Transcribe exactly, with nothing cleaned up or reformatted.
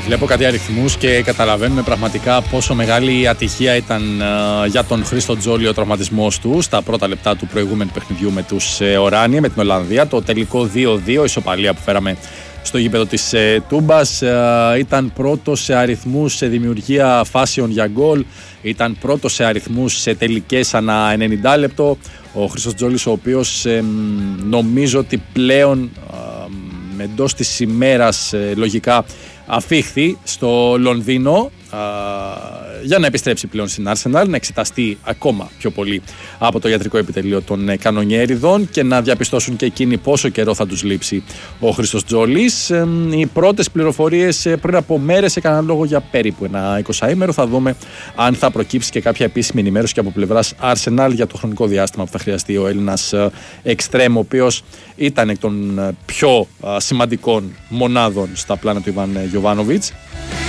Βλέπω κάτι αριθμούς και καταλαβαίνουμε πραγματικά πόσο μεγάλη ατυχία ήταν uh, για τον Χρήστο Τζόλι ο τραυματισμός του στα πρώτα λεπτά του προηγούμενου παιχνιδιού με τους uh, Οράνιε, με την Ολλανδία. Το τελικό δύο δύο, ισοπαλία που φέραμε στο γήπεδο της uh, Τούμπας. Uh, ήταν πρώτος σε αριθμούς σε δημιουργία φάσεων για γκολ. Ήταν πρώτος σε αριθμούς σε τελικές ανά ενενήντα λεπτό. Ο Χρήστος Τζόλις, ο οποίος uh, νομίζω ότι πλέον uh, εντός της ημέρας uh, λογικά αφήχθη στο Λονδίνο α, για να επιστρέψει πλέον στην Arsenal, να εξεταστεί ακόμα πιο πολύ από το ιατρικό επιτελείο των ε, κανονιέριδων και να διαπιστώσουν και εκείνοι πόσο καιρό θα τους λείψει ο Χρήστος Τζόλις. Ε, οι πρώτες πληροφορίες ε, πριν από μέρες έκαναν λόγο για περίπου ένα εικοσαήμερο. Θα δούμε αν θα προκύψει και κάποια επίσημη ενημέρωση και από πλευράς Arsenal για το χρονικό διάστημα που θα χρειαστεί ο Έλληνας ε, εξτρέμ, ο οποίος ήταν εκ των ε, πιο ε, σημαντικών μονάδων στα πλάνα του Ιβάν Γιοβάνοβιτς.